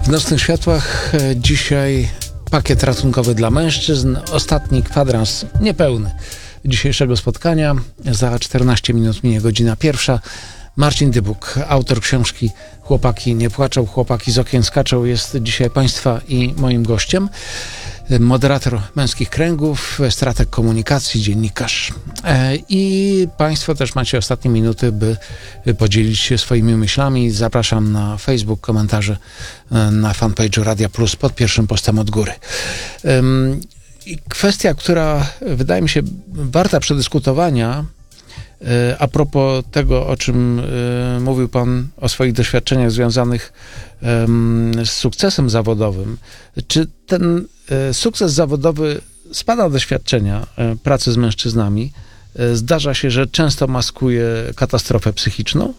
W Nocnych Światłach dzisiaj pakiet ratunkowy dla mężczyzn. Ostatni kwadrans niepełny dzisiejszego spotkania. Za 14 minut minie godzina pierwsza. Marcin Dybuk, autor książki Chłopaki nie płaczą, chłopaki z okien skaczą, jest dzisiaj Państwa i moim gościem. Moderator Męskich Kręgów, strateg komunikacji, dziennikarz. I Państwo też macie ostatnie minuty, by podzielić się swoimi myślami. Zapraszam na Facebook, komentarze na fanpage'u Radia Plus pod pierwszym postem od góry. I kwestia, która wydaje mi się warta przedyskutowania, a propos tego, o czym mówił Pan, o swoich doświadczeniach związanych z sukcesem zawodowym. Czy ten sukces zawodowy spada doświadczenia pracy z mężczyznami? Zdarza się, że często maskuje katastrofę psychiczną?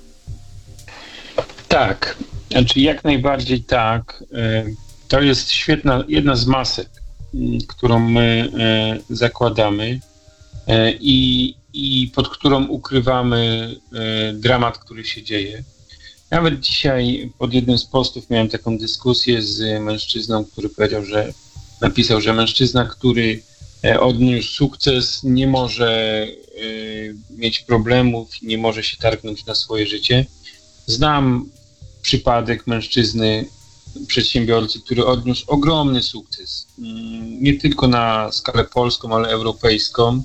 Tak, znaczy jak najbardziej tak. To jest jedna z masek, którą my zakładamy i pod którą ukrywamy dramat, który się dzieje. Nawet dzisiaj pod jednym z postów miałem taką dyskusję z mężczyzną, który napisał, że mężczyzna, który odniósł sukces, nie może mieć problemów, nie może się targnąć na swoje życie. Znam przypadek mężczyzny, przedsiębiorcy, który odniósł ogromny sukces, nie tylko na skalę polską, ale europejską,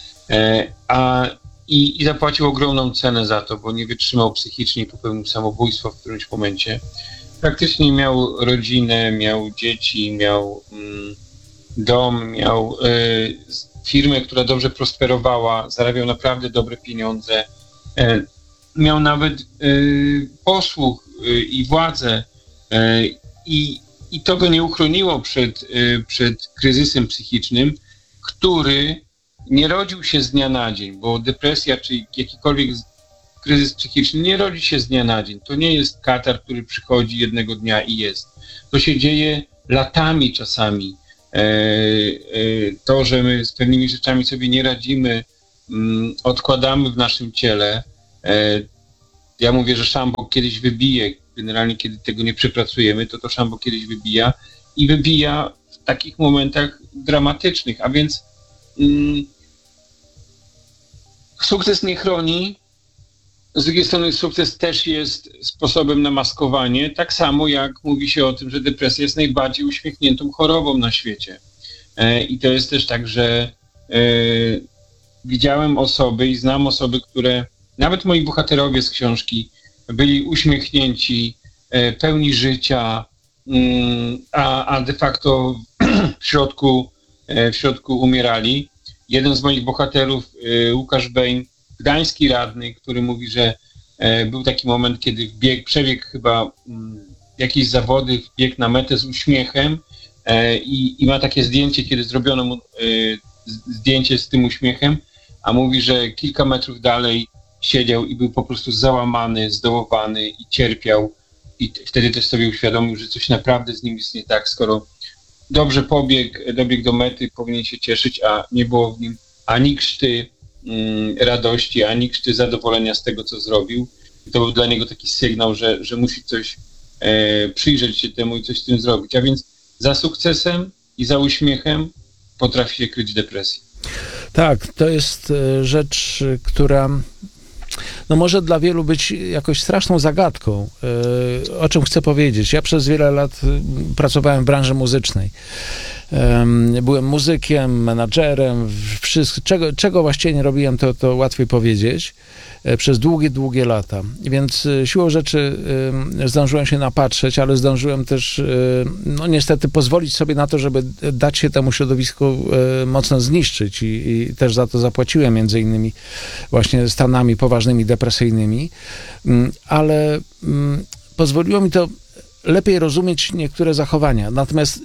i zapłacił ogromną cenę za to, bo nie wytrzymał psychicznie i popełnił samobójstwo w którymś momencie. Praktycznie miał rodzinę, miał dzieci, miał dom, miał firmę, która dobrze prosperowała, zarabiał naprawdę dobre pieniądze, miał nawet posłuch i władzę i to go nie uchroniło przed kryzysem psychicznym, który nie rodził się z dnia na dzień, bo depresja czy jakikolwiek kryzys psychiczny nie rodzi się z dnia na dzień. To nie jest katar, który przychodzi jednego dnia i jest. To się dzieje latami czasami. To, że my z pewnymi rzeczami sobie nie radzimy, odkładamy w naszym ciele. Ja mówię, że szambo kiedyś wybije. Generalnie, kiedy tego nie przepracujemy, to szambo kiedyś wybija i wybija w takich momentach dramatycznych. A więc sukces nie chroni, z drugiej strony sukces też jest sposobem na maskowanie, tak samo jak mówi się o tym, że depresja jest najbardziej uśmiechniętą chorobą na świecie. I to jest też tak, że widziałem osoby i znam osoby, które, nawet moi bohaterowie z książki, byli uśmiechnięci, pełni życia, a de facto w środku umierali. Jeden z moich bohaterów, Łukasz Bejn, gdański radny, który mówi, że był taki moment, kiedy przebiegł chyba jakieś zawody, wbiegł na metę z uśmiechem i ma takie zdjęcie, kiedy zrobiono mu zdjęcie z tym uśmiechem, a mówi, że kilka metrów dalej siedział i był po prostu załamany, zdołowany i cierpiał i wtedy też sobie uświadomił, że coś naprawdę z nim jest nie tak, skoro dobrze dobiegł do mety, powinien się cieszyć, a nie było w nim ani krzty radości, ani krzty zadowolenia z tego, co zrobił. I to był dla niego taki sygnał, że musi coś przyjrzeć się temu i coś z tym zrobić. A więc za sukcesem i za uśmiechem potrafi się kryć depresja. Tak, to jest rzecz, która może dla wielu być jakoś straszną zagadką. O czym chcę powiedzieć? Ja przez wiele lat pracowałem w branży muzycznej. Byłem muzykiem, menadżerem, czego właściwie nie robiłem, to łatwiej powiedzieć, przez długie lata. Więc siłą rzeczy zdążyłem się napatrzeć, ale zdążyłem też, niestety pozwolić sobie na to, żeby dać się temu środowisku mocno zniszczyć i też za to zapłaciłem, między innymi właśnie stanami poważnymi, depresyjnymi, ale pozwoliło mi to lepiej rozumieć niektóre zachowania. Natomiast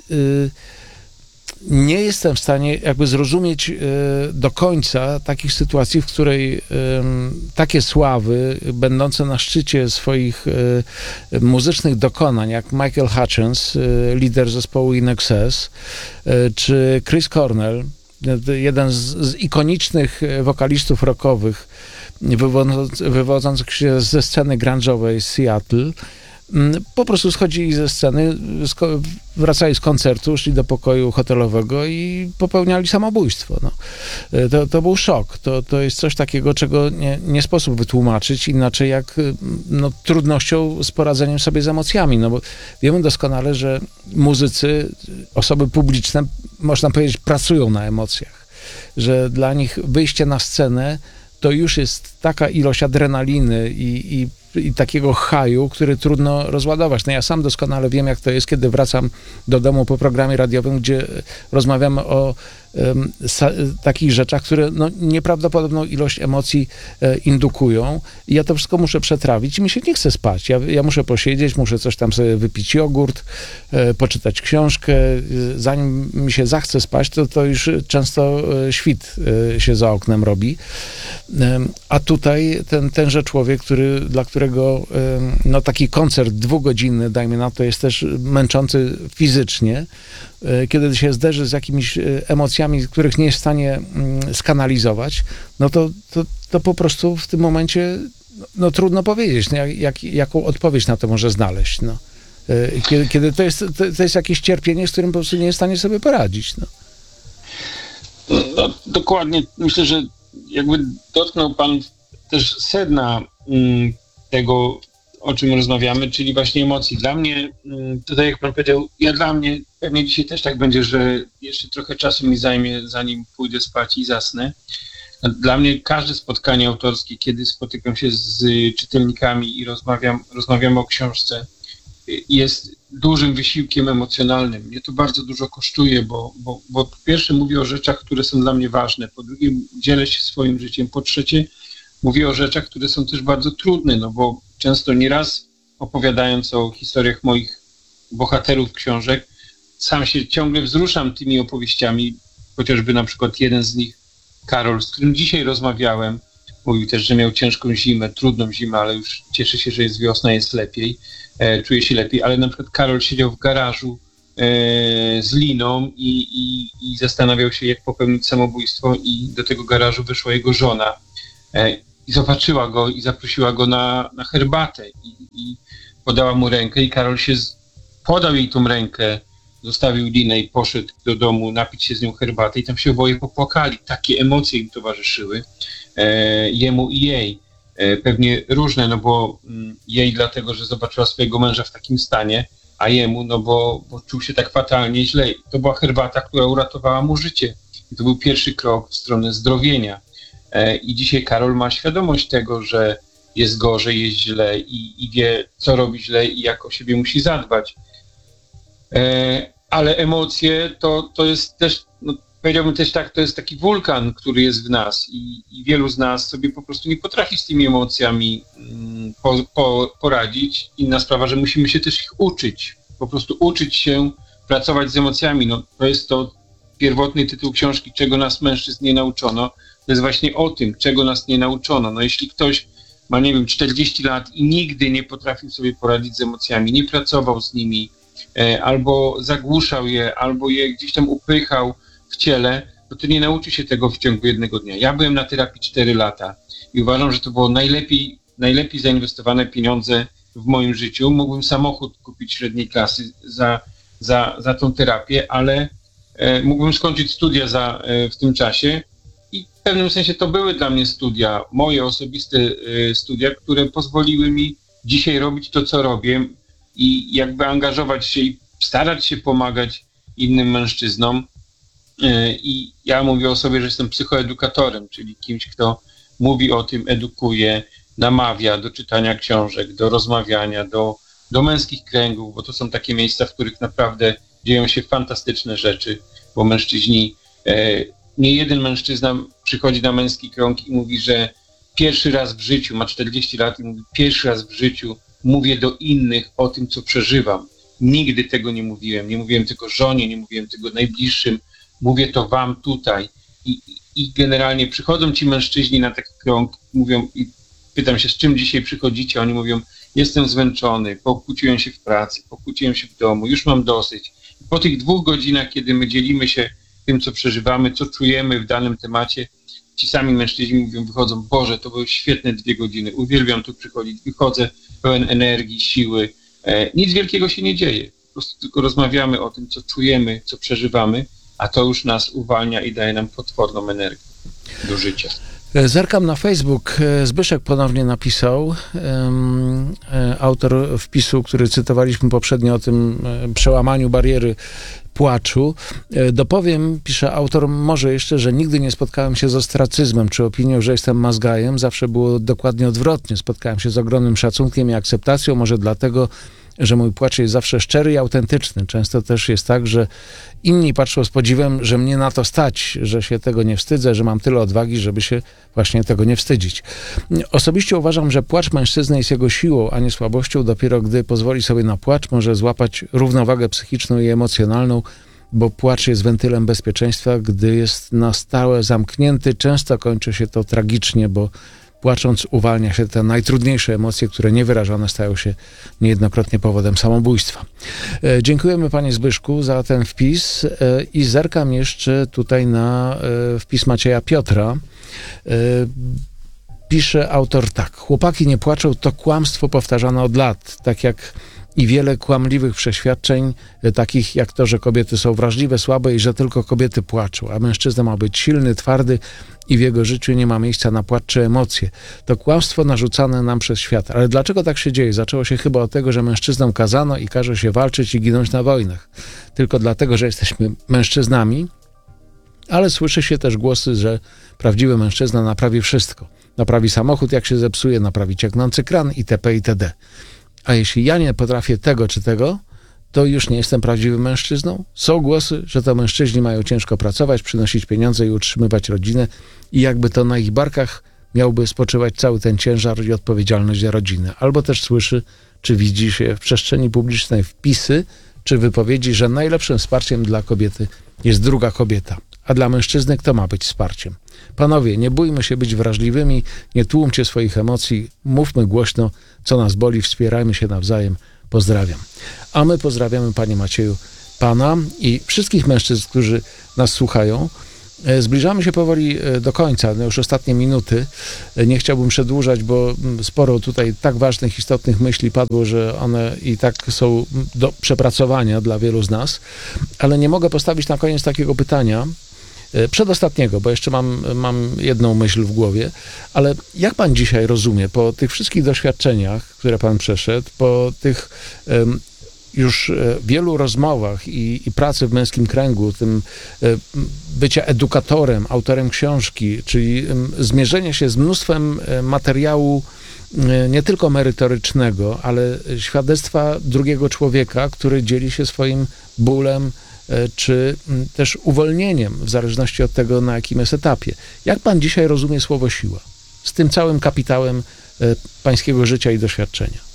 nie jestem w stanie jakby zrozumieć do końca takich sytuacji, w której takie sławy, będące na szczycie swoich muzycznych dokonań, jak Michael Hutchence, lider zespołu In Excess, czy Chris Cornell, jeden z ikonicznych wokalistów rockowych, wywodzących się ze sceny grunge'owej z Seattle, Po prostu schodzili ze sceny, wracali z koncertu, szli do pokoju hotelowego i popełniali samobójstwo. No. To był szok. To jest coś takiego, czego nie sposób wytłumaczyć inaczej jak trudnością z poradzeniem sobie z emocjami. No bo wiemy doskonale, że muzycy, osoby publiczne, można powiedzieć, pracują na emocjach. Że dla nich wyjście na scenę to już jest taka ilość adrenaliny i takiego haju, który trudno rozładować. No ja sam doskonale wiem, jak to jest, kiedy wracam do domu po programie radiowym, gdzie rozmawiamy o takich rzeczach, które nieprawdopodobną ilość emocji indukują. I ja to wszystko muszę przetrawić i mi się nie chce spać. Ja muszę posiedzieć, muszę coś tam sobie wypić jogurt, poczytać książkę. Zanim mi się zachce spać, to już często świt się za oknem robi. A tutaj tenże człowiek, dla którego taki koncert 2-godzinny, dajmy na to, jest też męczący fizycznie, kiedy się zderzy z jakimiś emocjami, których nie jest w stanie skanalizować, to po prostu w tym momencie trudno powiedzieć, jaką odpowiedź na to może znaleźć. Kiedy to jest jakieś cierpienie, z którym po prostu nie jest w stanie sobie poradzić. Dokładnie. Myślę, że jakby dotknął pan też sedna tego, o czym rozmawiamy, czyli właśnie emocji. Dla mnie, tutaj jak pan powiedział, dla mnie pewnie dzisiaj też tak będzie, że jeszcze trochę czasu mi zajmie, zanim pójdę spać i zasnę. Dla mnie każde spotkanie autorskie, kiedy spotykam się z czytelnikami i rozmawiamy o książce, jest dużym wysiłkiem emocjonalnym. Mnie to bardzo dużo kosztuje, bo po pierwsze mówię o rzeczach, które są dla mnie ważne, po drugie dzielę się swoim życiem, po trzecie mówię o rzeczach, które są też bardzo trudne, bo często nieraz opowiadając o historiach moich bohaterów książek, sam się ciągle wzruszam tymi opowieściami, chociażby na przykład jeden z nich, Karol, z którym dzisiaj rozmawiałem, mówił też, że miał ciężką zimę, trudną zimę, ale już cieszy się, że jest wiosna, jest lepiej, czuje się lepiej, ale na przykład Karol siedział w garażu z liną i zastanawiał się, jak popełnić samobójstwo i do tego garażu wyszła jego żona i zobaczyła go i zaprosiła go na herbatę i podała mu rękę i Karol podał jej tą rękę, zostawił linę i poszedł do domu napić się z nią herbaty i tam się oboje popłakali. Takie emocje im towarzyszyły, jemu i jej. Pewnie różne, bo jej dlatego, że zobaczyła swojego męża w takim stanie, a jemu, bo czuł się tak fatalnie źle. To była herbata, która uratowała mu życie. I to był pierwszy krok w stronę zdrowienia. I dzisiaj Karol ma świadomość tego, że jest gorzej, jest źle i wie, co robi źle i jak o siebie musi zadbać. Ale emocje to jest też, powiedziałbym też tak, to jest taki wulkan, który jest w nas i wielu z nas sobie po prostu nie potrafi z tymi emocjami poradzić. Inna sprawa, że musimy się też ich uczyć, po prostu uczyć się pracować z emocjami. To jest to pierwotny tytuł książki, czego nas mężczyzn nie nauczono. To jest właśnie o tym, czego nas nie nauczono. Jeśli ktoś ma, 40 lat i nigdy nie potrafił sobie poradzić z emocjami, nie pracował z nimi, albo zagłuszał je, albo je gdzieś tam upychał w ciele, to nie nauczy się tego w ciągu jednego dnia. Ja byłem na terapii 4 lata i uważam, że to było najlepiej zainwestowane pieniądze w moim życiu. Mógłbym samochód kupić średniej klasy za tą terapię, ale mógłbym skończyć studia w tym czasie i w pewnym sensie to były dla mnie studia, moje osobiste studia, które pozwoliły mi dzisiaj robić to, co robię i jakby angażować się i starać się pomagać innym mężczyznom. I ja mówię o sobie, że jestem psychoedukatorem, czyli kimś, kto mówi o tym, edukuje, namawia do czytania książek, do rozmawiania, do męskich kręgów, bo to są takie miejsca, w których naprawdę dzieją się fantastyczne rzeczy, bo mężczyźni, nie jeden mężczyzna przychodzi na męski krąg i mówi, że pierwszy raz w życiu, ma 40 lat i mówi, pierwszy raz w życiu mówię do innych o tym, co przeżywam. Nigdy tego nie mówiłem tego żonie, nie mówiłem tego najbliższym, mówię to wam tutaj. I generalnie przychodzą ci mężczyźni na taki krąg, mówią i pytam się, z czym dzisiaj przychodzicie, oni mówią, jestem zmęczony, pokłóciłem się w pracy, pokłóciłem się w domu, już mam dosyć. Po tych 2 godzinach, kiedy my dzielimy się tym, co przeżywamy, co czujemy w danym temacie, ci sami mężczyźni mówią, wychodzą, Boże, to były świetne 2 godziny, uwielbiam tu przychodzić, wychodzę pełen energii, siły, Nic wielkiego się nie dzieje. Po prostu tylko rozmawiamy o tym, co czujemy, co przeżywamy, a to już nas uwalnia i daje nam potworną energię do życia. Zerkam na Facebook. Zbyszek ponownie napisał, autor wpisu, który cytowaliśmy poprzednio o tym przełamaniu bariery płaczu. Dopowiem, pisze autor, może jeszcze, że nigdy nie spotkałem się z ostracyzmem czy opinią, że jestem mazgajem. Zawsze było dokładnie odwrotnie. Spotkałem się z ogromnym szacunkiem i akceptacją, może dlatego, że mój płacz jest zawsze szczery i autentyczny. Często też jest tak, że inni patrzą z podziwem, że mnie na to stać, że się tego nie wstydzę, że mam tyle odwagi, żeby się właśnie tego nie wstydzić. Osobiście uważam, że płacz mężczyzny jest jego siłą, a nie słabością. Dopiero gdy pozwoli sobie na płacz, może złapać równowagę psychiczną i emocjonalną, bo płacz jest wentylem bezpieczeństwa. Gdy jest na stałe zamknięty, często kończy się to tragicznie, bo płacząc uwalnia się te najtrudniejsze emocje, które niewyrażone stają się niejednokrotnie powodem samobójstwa. Dziękujemy panie Zbyszku za ten wpis i zerkam jeszcze tutaj na wpis Macieja Piotra. Pisze autor tak. Chłopaki nie płaczą, to kłamstwo powtarzane od lat, tak jak i wiele kłamliwych przeświadczeń, takich jak to, że kobiety są wrażliwe, słabe i że tylko kobiety płaczą, a mężczyzna ma być silny, twardy i w jego życiu nie ma miejsca na płacz czy emocje. To kłamstwo narzucane nam przez świat. Ale dlaczego tak się dzieje? Zaczęło się chyba od tego, że mężczyznom kazano i każe się walczyć i ginąć na wojnach. Tylko dlatego, że jesteśmy mężczyznami, ale słyszy się też głosy, że prawdziwy mężczyzna naprawi wszystko. Naprawi samochód, jak się zepsuje, naprawi cieknący kran itp. itd. A jeśli ja nie potrafię tego czy tego, to już nie jestem prawdziwym mężczyzną? Są głosy, że to mężczyźni mają ciężko pracować, przynosić pieniądze i utrzymywać rodzinę i jakby to na ich barkach miałby spoczywać cały ten ciężar i odpowiedzialność za rodzinę. Albo też słyszy, czy widzi się w przestrzeni publicznej wpisy, czy wypowiedzi, że najlepszym wsparciem dla kobiety jest druga kobieta. A dla mężczyzny kto ma być wsparciem? Panowie, nie bójmy się być wrażliwymi, nie tłumcie swoich emocji, mówmy głośno, co nas boli, wspierajmy się nawzajem. Pozdrawiam. A my pozdrawiamy, panie Macieju, pana i wszystkich mężczyzn, którzy nas słuchają. Zbliżamy się powoli do końca, już ostatnie minuty. Nie chciałbym przedłużać, bo sporo tutaj tak ważnych, istotnych myśli padło, że one i tak są do przepracowania dla wielu z nas, ale nie mogę postawić na koniec takiego pytania, przedostatniego, bo jeszcze mam jedną myśl w głowie, ale jak pan dzisiaj rozumie, po tych wszystkich doświadczeniach, które pan przeszedł, po tych już wielu rozmowach i pracy w męskim kręgu, tym bycia edukatorem, autorem książki, czyli zmierzenie się z mnóstwem materiału nie tylko merytorycznego, ale świadectwa drugiego człowieka, który dzieli się swoim bólem, czy też uwolnieniem, w zależności od tego, na jakim jest etapie. Jak pan dzisiaj rozumie słowo siła? Z tym całym kapitałem pańskiego życia i doświadczenia.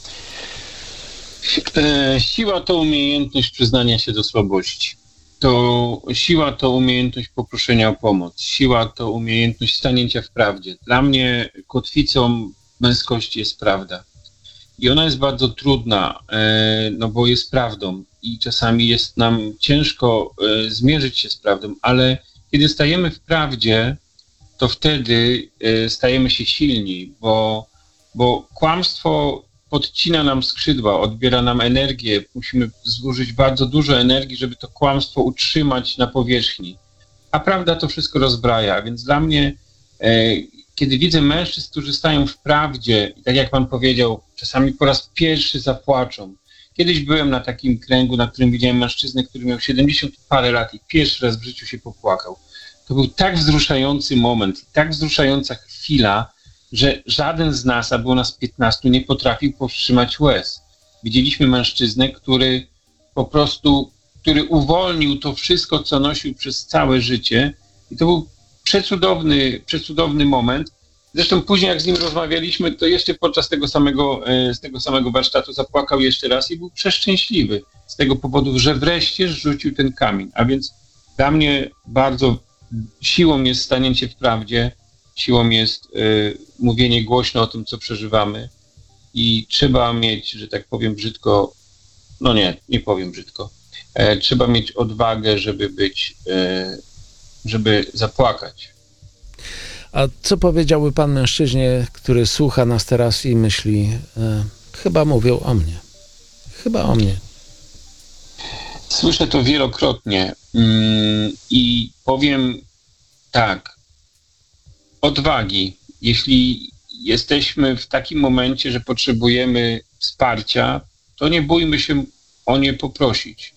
Siła to umiejętność przyznania się do słabości. Siła to umiejętność poproszenia o pomoc. Siła to umiejętność stanięcia w prawdzie. Dla mnie kotwicą męskości jest prawda. I ona jest bardzo trudna, no bo jest prawdą i czasami jest nam ciężko zmierzyć się z prawdą, ale kiedy stajemy w prawdzie, to wtedy stajemy się silni, bo kłamstwo podcina nam skrzydła, odbiera nam energię. Musimy zużyć bardzo dużo energii, żeby to kłamstwo utrzymać na powierzchni. A prawda to wszystko rozbraja, więc dla mnie, kiedy widzę mężczyzn, którzy stają w prawdzie, i tak jak pan powiedział, czasami po raz pierwszy zapłaczą. Kiedyś byłem na takim kręgu, na którym widziałem mężczyznę, który miał 70 parę lat i pierwszy raz w życiu się popłakał. To był tak wzruszający moment, tak wzruszająca chwila, że żaden z nas, a było nas 15, nie potrafił powstrzymać łez. Widzieliśmy mężczyznę, który uwolnił to wszystko, co nosił przez całe życie i to był przecudowny moment. Zresztą później, jak z nim rozmawialiśmy, to jeszcze podczas tego samego warsztatu zapłakał jeszcze raz i był przeszczęśliwy z tego powodu, że wreszcie zrzucił ten kamień. A więc dla mnie bardzo siłą jest stanięcie w prawdzie, siłą jest mówienie głośno o tym, co przeżywamy i trzeba mieć, że tak powiem brzydko, nie powiem brzydko, trzeba mieć odwagę, żeby zapłakać. A co powiedziałby pan mężczyźnie, który słucha nas teraz i myśli, chyba mówią o mnie? chyba o mnie. Słyszę to wielokrotnie i powiem tak, odwagi. Jeśli jesteśmy w takim momencie, że potrzebujemy wsparcia, to nie bójmy się o nie poprosić.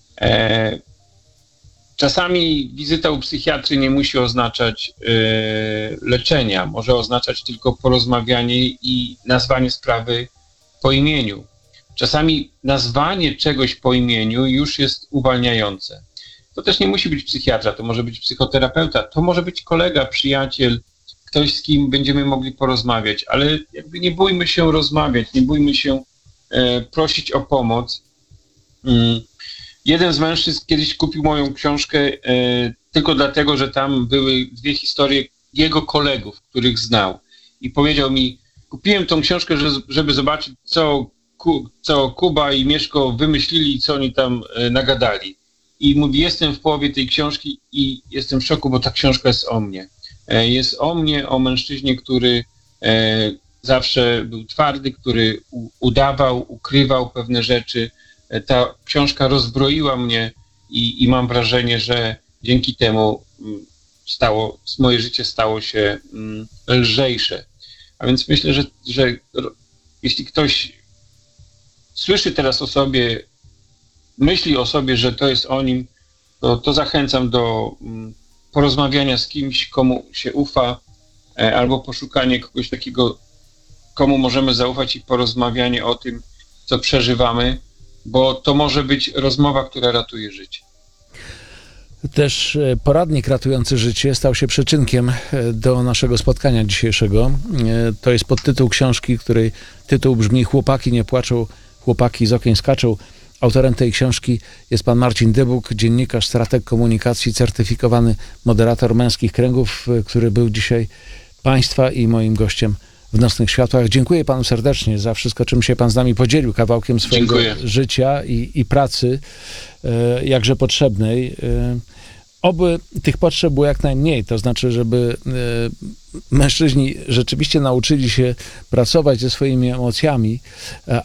Czasami wizyta u psychiatry nie musi oznaczać leczenia, może oznaczać tylko porozmawianie i nazwanie sprawy po imieniu. Czasami nazwanie czegoś po imieniu już jest uwalniające. To też nie musi być psychiatra, to może być psychoterapeuta, to może być kolega, przyjaciel, ktoś, z kim będziemy mogli porozmawiać, ale jakby nie bójmy się rozmawiać, nie bójmy się prosić o pomoc. Jeden z mężczyzn kiedyś kupił moją książkę tylko dlatego, że tam były 2 historie jego kolegów, których znał. I powiedział mi, kupiłem tą książkę, żeby zobaczyć, co Kuba i Mieszko wymyślili i co oni tam nagadali. I mówi, jestem w połowie tej książki i jestem w szoku, bo ta książka jest o mnie. Jest o mnie, o mężczyźnie, który zawsze był twardy, który udawał, ukrywał pewne rzeczy. Ta książka rozbroiła mnie i mam wrażenie, że dzięki temu moje życie stało się lżejsze. A więc myślę, że jeśli ktoś słyszy teraz o sobie, myśli o sobie, że to jest o nim, to zachęcam do porozmawiania z kimś, komu się ufa, albo poszukanie kogoś takiego, komu możemy zaufać i porozmawianie o tym, co przeżywamy, bo to może być rozmowa, która ratuje życie. Też poradnik ratujący życie stał się przyczynkiem do naszego spotkania dzisiejszego. To jest podtytuł książki, której tytuł brzmi Chłopaki nie płaczą, chłopaki z okien skaczą. Autorem tej książki jest pan Marcin Dybuk, dziennikarz, strateg komunikacji, certyfikowany moderator Męskich Kręgów, który był dzisiaj państwa i moim gościem w Nocnych Światłach. Dziękuję panu serdecznie za wszystko, czym się pan z nami podzielił, kawałkiem swojego życia i pracy, jakże potrzebnej. Oby tych potrzeb było jak najmniej, to znaczy, żeby mężczyźni rzeczywiście nauczyli się pracować ze swoimi emocjami,